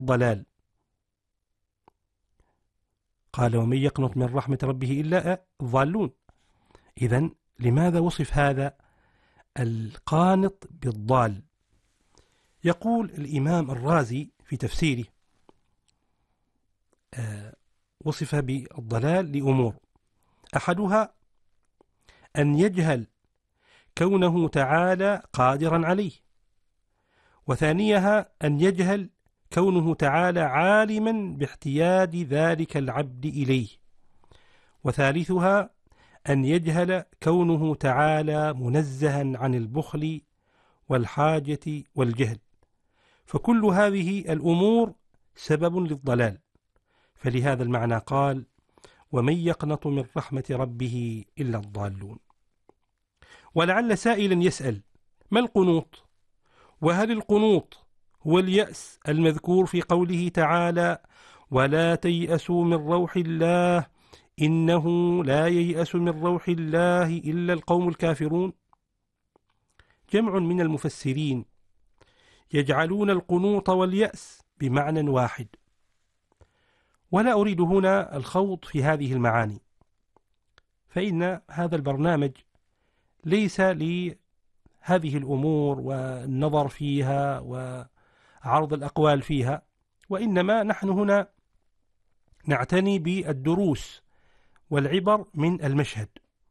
ضلال. قال ومن يقنط من رحمة ربه إلا الضالون. إذن لماذا وصف هذا القانط بالضال؟ يقول الإمام الرازي في تفسيره وصف بالضلال لأمور: أحدها أن يجهل كونه تعالى قادرا عليه، وثانيها أن يجهل كونه تعالى عالما باحتياج ذلك العبد إليه، وثالثها أن يجهل كونه تعالى منزها عن البخل والحاجة والجهل، فكل هذه الأمور سبب للضلال. فلهذا المعنى قال ومن يقنط من رحمة ربه إلا الضالون. ولعل سائلا يسأل: ما القنوط؟ وهل القنوط هو اليأس المذكور في قوله تعالى ولا تيأسوا من روح الله إنه لا ييأس من روح الله إلا القوم الكافرون؟ جمع من المفسرين يجعلون القنوط واليأس بمعنى واحد، ولا أريد هنا الخوض في هذه المعاني، فإن هذا البرنامج ليس لهذه الأمور والنظر فيها وعرض الأقوال فيها، وإنما نحن هنا نعتني بالدروس والعبر من المشهد.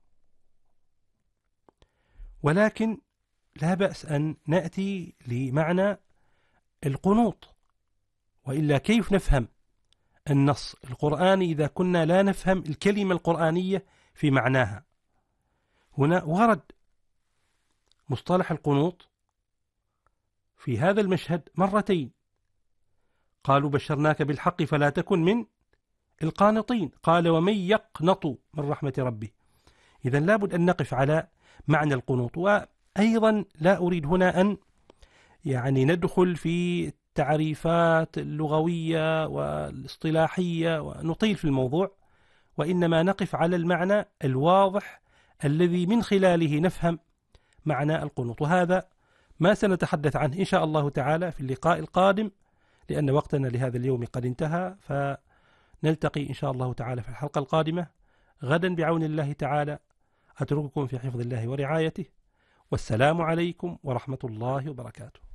ولكن لا بأس أن نأتي لمعنى القنوط، وإلا كيف نفهم النص القرآني إذا كنا لا نفهم الكلمة القرآنية في معناها؟ هنا ورد مصطلح القنوط في هذا المشهد مرتين، قالوا بشرناك بالحق فلا تكن من القانطين، قال ومن يقنط من رحمة ربه. إذن لابد أن نقف على معنى القنوط. وأيضا لا أريد هنا أن ندخل في التعريفات اللغوية والاصطلاحية ونطيل في الموضوع، وإنما نقف على المعنى الواضح الذي من خلاله نفهم معنى القنوط. وهذا ما سنتحدث عنه إن شاء الله تعالى في اللقاء القادم، لأن وقتنا لهذا اليوم قد انتهى، فنلتقي إن شاء الله تعالى في الحلقة القادمة غدا بعون الله تعالى. أترككم في حفظ الله ورعايته، والسلام عليكم ورحمة الله وبركاته.